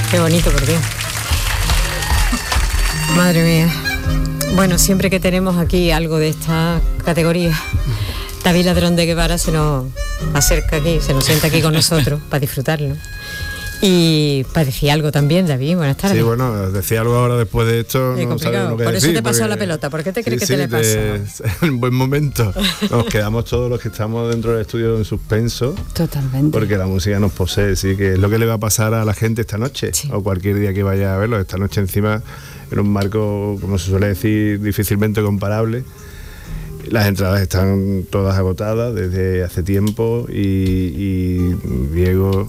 Qué bonito, por Dios. Madre mía. Bueno, siempre que tenemos aquí algo de esta categoría, David Ladrón de Guevara se nos acerca aquí, se nos sienta aquí con nosotros para disfrutarlo. Y para decir algo también, David, buenas tardes. Sí, bueno, decía algo ahora después de esto, es no sabemos lo que por decir. Eso te pasó la pelota, ¿por qué te crees que te le pasó? En buen momento. Nos quedamos todos los que estamos dentro del estudio en suspenso. Totalmente. Porque la música nos posee, sí, que es lo que le va a pasar a la gente esta noche, sí. O cualquier día que vaya a verlo. Esta noche encima, en un marco, como se suele decir, difícilmente comparable. Las entradas están todas agotadas desde hace tiempo y Diego,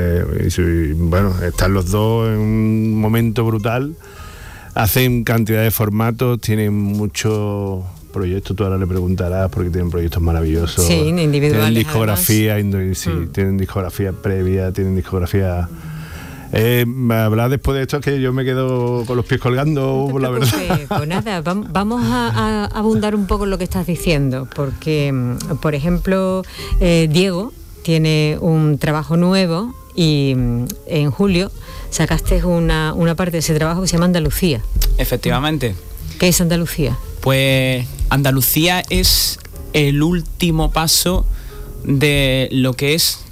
bueno, están los dos en un momento brutal, hacen cantidad de formatos, tienen muchos proyectos, tú ahora le preguntarás porque tienen proyectos maravillosos. Sí, individuales. Tienen discografía, tienen discografía previa, tienen discografía... hablar después de esto es que yo me quedo con los pies colgando, no, la verdad. Pues nada, vamos a abundar un poco en lo que estás diciendo, porque, por ejemplo, Diego tiene un trabajo nuevo y en julio sacaste una parte de ese trabajo que se llama Andalucía. Efectivamente. ¿Qué es Andalucía? Pues Andalucía es el último paso de lo que es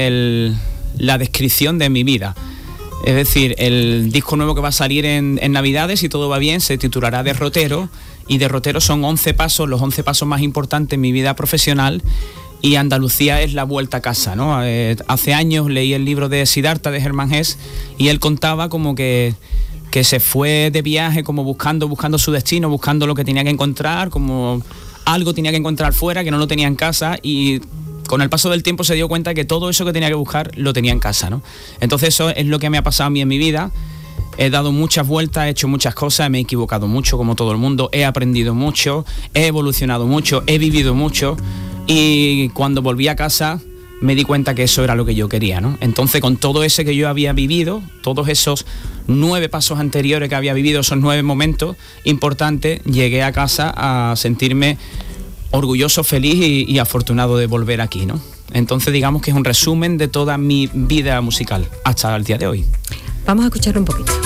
la descripción de mi vida. Es decir, el disco nuevo que va a salir en Navidades, si todo va bien, se titulará Derrotero, y Derrotero son 11 pasos, los 11 pasos más importantes en mi vida profesional, y Andalucía es la vuelta a casa, ¿no? Hace años leí el libro de Siddhartha de Germán Hesse, y él contaba como que se fue de viaje como buscando su destino, buscando lo que tenía que encontrar, como algo tenía que encontrar fuera que no lo tenía en casa, y con el paso del tiempo se dio cuenta que todo eso que tenía que buscar lo tenía en casa, ¿no? Entonces eso es lo que me ha pasado a mí en mi vida. He dado muchas vueltas, he hecho muchas cosas, me he equivocado mucho como todo el mundo, he aprendido mucho, he evolucionado mucho, he vivido mucho, y cuando volví a casa me di cuenta que eso era lo que yo quería, ¿no? Entonces, con todo ese que yo había vivido, todos esos 9 pasos anteriores que había vivido, esos 9 momentos importantes, llegué a casa a sentirme orgulloso, feliz y afortunado de volver aquí, ¿no? Entonces, digamos que es un resumen de toda mi vida musical hasta el día de hoy. Vamos a escuchar un poquito.